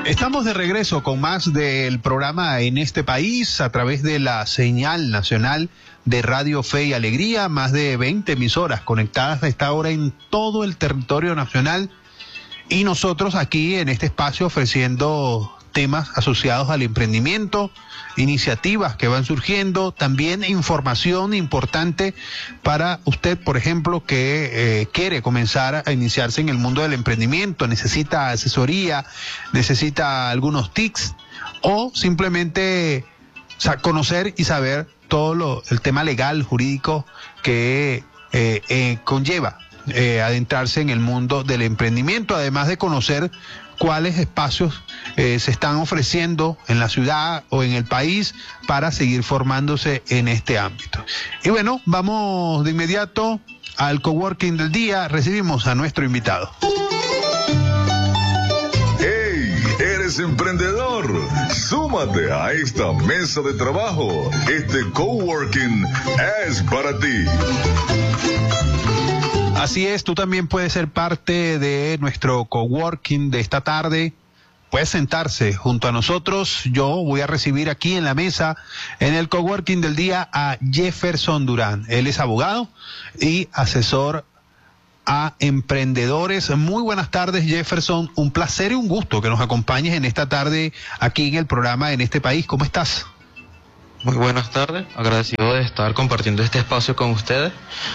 Estamos de regreso con más del programa En este país a través de la señal nacional de Radio Fe y Alegría, más de 20 emisoras conectadas a esta hora en todo el territorio nacional y nosotros aquí en este espacio ofreciendo temas asociados al emprendimiento, iniciativas que van surgiendo, también información importante para usted, por ejemplo, que quiere comenzar a iniciarse en el mundo del emprendimiento, necesita asesoría, necesita algunos tips o simplemente conocer y saber todo el tema legal, jurídico que conlleva adentrarse en el mundo del emprendimiento, además de conocer cuáles espacios se están ofreciendo en la ciudad o en el país para seguir formándose en este ámbito. Y bueno, vamos de inmediato al coworking del día. Recibimos a nuestro invitado. ¡Hey! ¿Eres emprendedor? Súmate a esta mesa de trabajo. Este coworking es para ti. Así es, tú también puedes ser parte de nuestro coworking de esta tarde. Puedes sentarse junto a nosotros. Yo voy a recibir aquí en la mesa, en el coworking del día, a Jefferson Durán. Él es abogado y asesor a emprendedores. Muy buenas tardes, Jefferson. Un placer y un gusto que nos acompañes en esta tarde aquí en el programa En este país. ¿Cómo estás? Muy buenas tardes, agradecido de estar compartiendo este espacio con ustedes.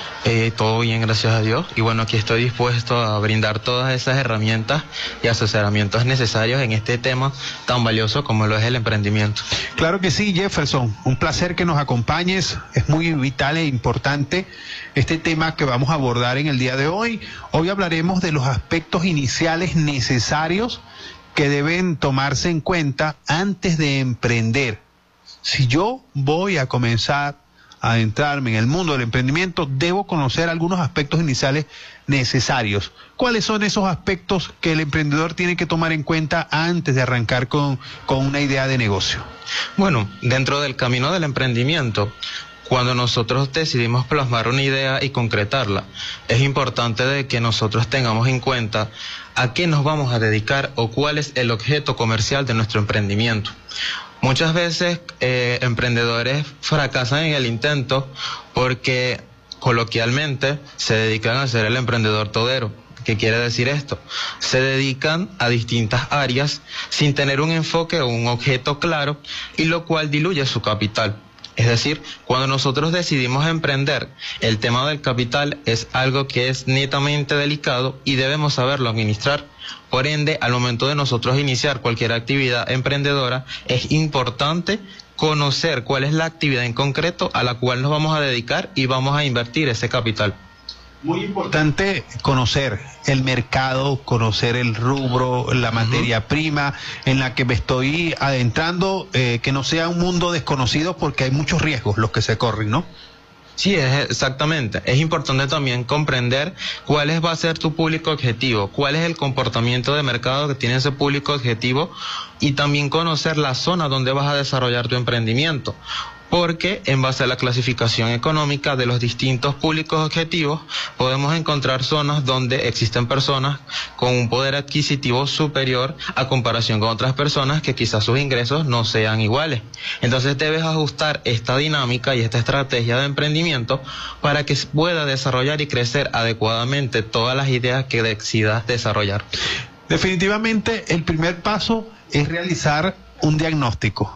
Todo bien, gracias a Dios. Y bueno, aquí estoy dispuesto a brindar todas esas herramientas y asesoramientos necesarios en este tema tan valioso como lo es el emprendimiento. Claro que sí, Jefferson. Un placer que nos acompañes. Es muy vital e importante este tema que vamos a abordar en el día de hoy. Hoy hablaremos de los aspectos iniciales necesarios que deben tomarse en cuenta antes de emprender. Si yo voy a comenzar a adentrarme en el mundo del emprendimiento, debo conocer algunos aspectos iniciales necesarios. ¿Cuáles son esos aspectos que el emprendedor tiene que tomar en cuenta antes de arrancar con una idea de negocio? Bueno, dentro del camino del emprendimiento, cuando nosotros decidimos plasmar una idea y concretarla, es importante de que nosotros tengamos en cuenta a qué nos vamos a dedicar o cuál es el objeto comercial de nuestro emprendimiento. Muchas veces emprendedores fracasan en el intento porque coloquialmente se dedican a ser el emprendedor todero. ¿Qué quiere decir esto? Se dedican a distintas áreas sin tener un enfoque o un objeto claro, y lo cual diluye su capital. Es decir, cuando nosotros decidimos emprender, el tema del capital es algo que es netamente delicado y debemos saberlo administrar. Por ende, al momento de nosotros iniciar cualquier actividad emprendedora, es importante conocer cuál es la actividad en concreto a la cual nos vamos a dedicar y vamos a invertir ese capital. Muy importante conocer el mercado, conocer el rubro, la materia prima en la que me estoy adentrando, que no sea un mundo desconocido porque hay muchos riesgos los que se corren, ¿no? Sí, exactamente. Es importante también comprender cuál va a ser tu público objetivo, cuál es el comportamiento de mercado que tiene ese público objetivo, y también conocer la zona donde vas a desarrollar tu emprendimiento. Porque en base a la clasificación económica de los distintos públicos objetivos, podemos encontrar zonas donde existen personas con un poder adquisitivo superior a comparación con otras personas que quizás sus ingresos no sean iguales. Entonces debes ajustar esta dinámica y esta estrategia de emprendimiento para que pueda desarrollar y crecer adecuadamente todas las ideas que decidas desarrollar. Definitivamente el primer paso es realizar un diagnóstico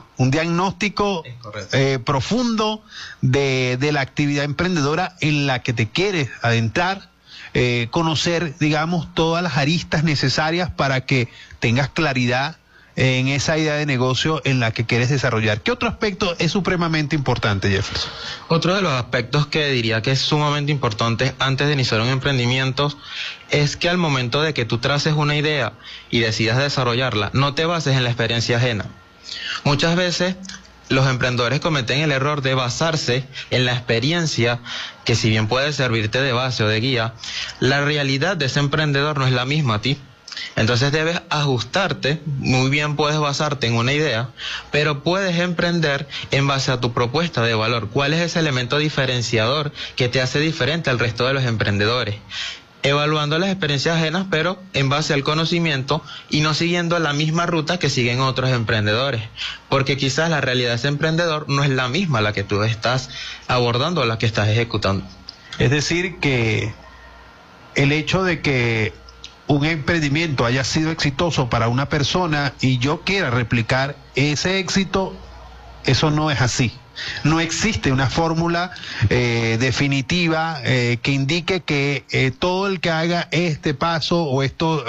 profundo de la actividad emprendedora en la que te quieres adentrar, conocer, digamos, todas las aristas necesarias para que tengas claridad en esa idea de negocio en la que quieres desarrollar. ¿Qué otro aspecto es supremamente importante, Jefferson? Otro de los aspectos que diría que es sumamente importante antes de iniciar un emprendimiento es que al momento de que tú traces una idea y decidas desarrollarla, no te bases en la experiencia ajena. Muchas veces los emprendedores cometen el error de basarse en la experiencia, que si bien puede servirte de base o de guía, la realidad de ese emprendedor no es la misma a ti. Entonces debes ajustarte. Muy bien puedes basarte en una idea, pero puedes emprender en base a tu propuesta de valor. ¿Cuál es ese elemento diferenciador que te hace diferente al resto de los emprendedores? evaluando las experiencias ajenas, pero en base al conocimiento y no siguiendo la misma ruta que siguen otros emprendedores, porque quizás la realidad de ese emprendedor no es la misma a la que tú estás abordando o la que estás ejecutando. Es decir, que el hecho de que un emprendimiento haya sido exitoso para una persona y yo quiera replicar ese éxito, eso no es así. No existe una fórmula definitiva que indique que todo el que haga este paso o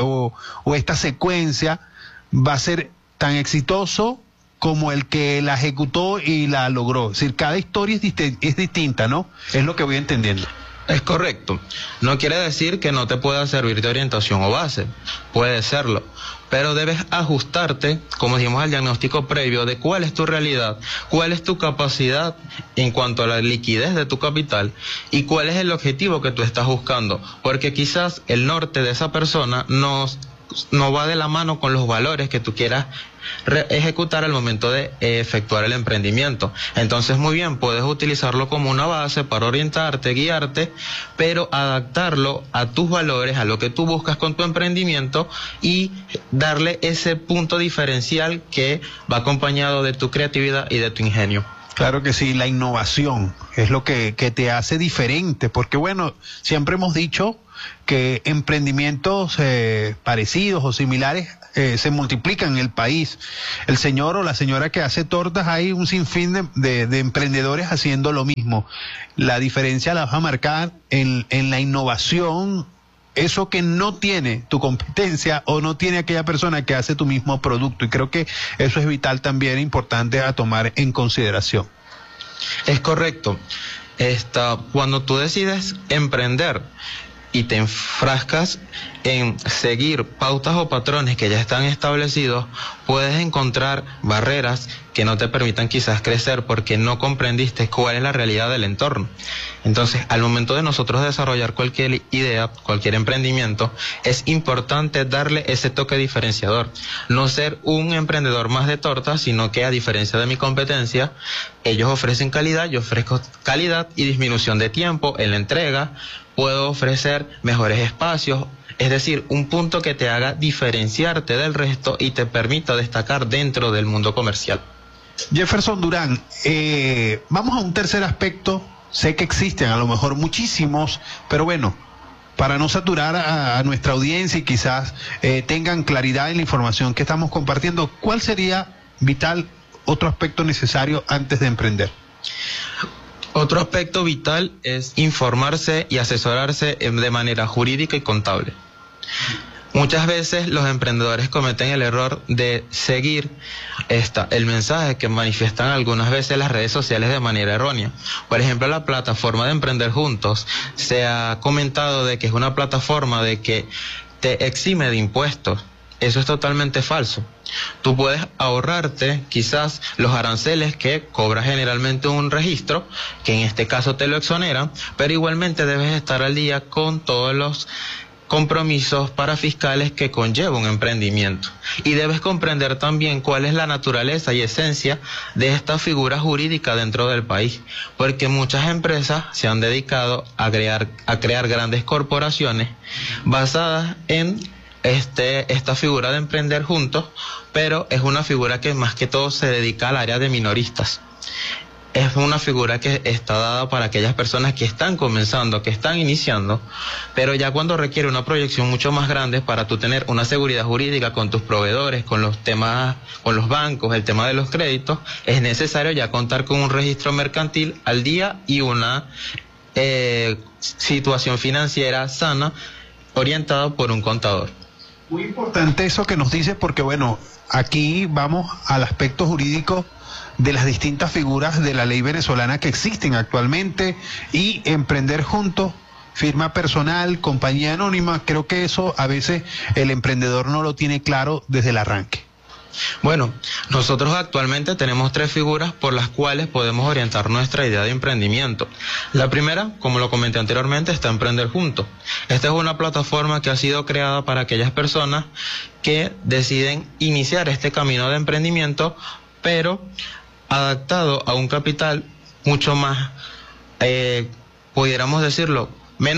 esta secuencia va a ser tan exitoso como el que la ejecutó y la logró. Es decir, cada historia es distinta, ¿no? Es lo que voy entendiendo. Es correcto. No quiere decir que no te pueda servir de orientación o base. Puede serlo. Pero debes ajustarte, como dijimos, al diagnóstico previo de cuál es tu realidad, cuál es tu capacidad en cuanto a la liquidez de tu capital y cuál es el objetivo que tú estás buscando. Porque quizás el norte de esa persona no va de la mano con los valores que tú quieras ejecutar al momento de efectuar el emprendimiento. Entonces, muy bien, puedes utilizarlo como una base para orientarte, guiarte, pero adaptarlo a tus valores, a lo que tú buscas con tu emprendimiento y darle ese punto diferencial que va acompañado de tu creatividad y de tu ingenio. Claro que sí, la innovación es lo que te hace diferente, porque bueno, siempre hemos dicho que emprendimientos parecidos o similares se multiplican en el país. El señor o la señora que hace tortas, hay un sinfín de emprendedores haciendo lo mismo. La diferencia la vas a marcar en la innovación, eso que no tiene tu competencia o no tiene aquella persona que hace tu mismo producto, y creo que eso es vital también, importante a tomar en consideración. Es correcto. Cuando tú decides emprender y te enfrascas en seguir pautas o patrones que ya están establecidos, puedes encontrar barreras que no te permitan quizás crecer porque no comprendiste cuál es la realidad del entorno. Entonces, al momento de nosotros desarrollar cualquier idea, cualquier emprendimiento, es importante darle ese toque diferenciador. No ser un emprendedor más de tortas, sino que a diferencia de mi competencia, ellos ofrecen calidad, yo ofrezco calidad y disminución de tiempo en la entrega. Puedo ofrecer mejores espacios, es decir, un punto que te haga diferenciarte del resto y te permita destacar dentro del mundo comercial. Jefferson Durán, vamos a un tercer aspecto. Sé que existen a lo mejor muchísimos, pero bueno, para no saturar a nuestra audiencia y quizás tengan claridad en la información que estamos compartiendo, ¿cuál sería vital otro aspecto necesario antes de emprender? Otro aspecto vital es informarse y asesorarse de manera jurídica y contable. Muchas veces los emprendedores cometen el error de seguir el mensaje que manifiestan algunas veces las redes sociales de manera errónea. Por ejemplo, la plataforma de Emprender Juntos se ha comentado de que es una plataforma de que te exime de impuestos. Eso es totalmente falso. Tú puedes ahorrarte quizás los aranceles que cobra generalmente un registro, que en este caso te lo exoneran, pero igualmente debes estar al día con todos los compromisos parafiscales que conlleva un emprendimiento. Y debes comprender también cuál es la naturaleza y esencia de esta figura jurídica dentro del país, porque muchas empresas se han dedicado a crear grandes corporaciones basadas en esta figura de emprender juntos, pero es una figura que más que todo se dedica al área de minoristas. Es una figura que está dada para aquellas personas que están comenzando, que están iniciando, pero ya cuando requiere una proyección mucho más grande para tú tener una seguridad jurídica con tus proveedores, con los temas, con los bancos, el tema de los créditos, es necesario ya contar con un registro mercantil al día y una situación financiera sana, orientada por un contador. Muy importante eso que nos dices, porque bueno, aquí vamos al aspecto jurídico de las distintas figuras de la ley venezolana que existen actualmente, y emprender juntos, firma personal, compañía anónima, creo que eso a veces el emprendedor no lo tiene claro desde el arranque. Bueno, nosotros actualmente tenemos 3 figuras por las cuales podemos orientar nuestra idea de emprendimiento. La primera, como lo comenté anteriormente, está Emprender Juntos. Esta es una plataforma que ha sido creada para aquellas personas que deciden iniciar este camino de emprendimiento, pero adaptado a un capital mucho más, pudiéramos decirlo, menor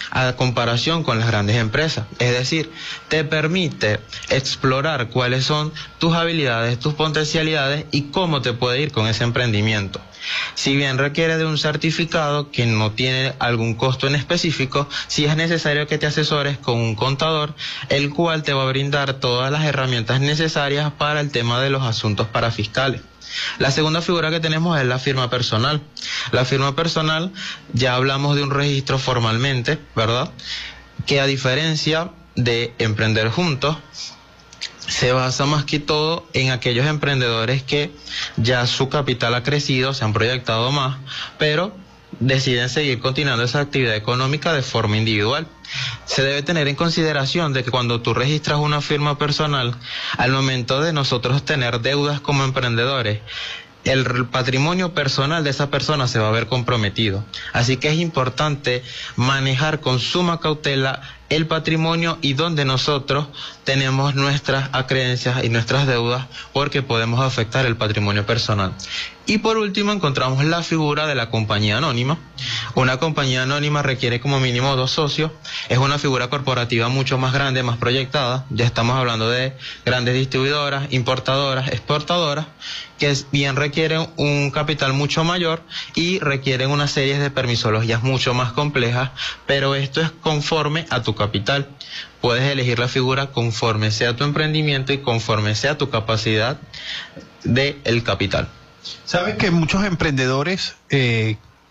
a comparación con las grandes empresas. Es decir, te permite explorar cuáles son tus habilidades, tus potencialidades y cómo te puede ir con ese emprendimiento. Si bien requiere de un certificado que no tiene algún costo en específico, sí es necesario que te asesores con un contador, el cual te va a brindar todas las herramientas necesarias para el tema de los asuntos parafiscales. La segunda figura que tenemos es la firma personal. La firma personal, ya hablamos de un registro formalmente, ¿verdad? Que a diferencia de emprender juntos, se basa más que todo en aquellos emprendedores que ya su capital ha crecido, se han proyectado más, pero deciden seguir continuando esa actividad económica de forma individual. Se debe tener en consideración de que cuando tú registras una firma personal, al momento de nosotros tener deudas como emprendedores, el patrimonio personal de esa persona se va a ver comprometido. Así que es importante manejar con suma cautela el patrimonio y donde nosotros tenemos nuestras acreencias y nuestras deudas, porque podemos afectar el patrimonio personal. Y por último encontramos la figura de la compañía anónima. Una compañía anónima requiere como mínimo 2 socios, es una figura corporativa mucho más grande, más proyectada. Ya estamos hablando de grandes distribuidoras, importadoras, exportadoras, que bien requieren un capital mucho mayor y requieren una serie de permisologías mucho más complejas, pero esto es conforme a tu capital. Puedes elegir la figura conforme sea tu emprendimiento y conforme sea tu capacidad del capital. Sabes que muchos emprendedores